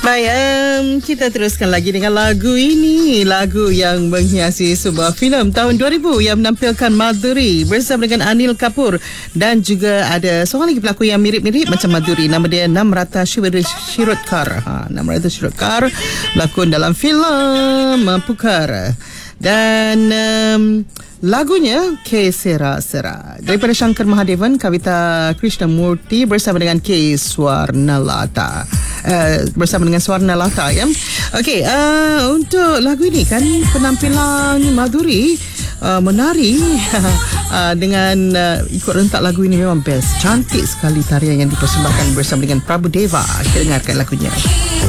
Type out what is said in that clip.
Baik, kita teruskan lagi dengan lagu ini. Lagu yang menghiasi sebuah filem tahun 2000 yang menampilkan Madhuri bersama dengan Anil Kapoor. Dan juga ada seorang lagi pelakon yang mirip-mirip macam Madhuri. Nama dia Namrata Shirodkar. Namrata Shirodkar berlakon dalam filem Pukar. Dan lagunya K. Sera Sera daripada Shankar Mahadevan, Kavita Krishnamurti bersama dengan K. Swarnalata. Bersama dengan Swarnalata, ya. Okey, untuk lagu ini kan penampilan Madhuri menari dengan ikut rentak lagu ini memang best. Cantik sekali tarian yang dipersembahkan bersama dengan Prabhu Deva. Kita dengarkan lagunya.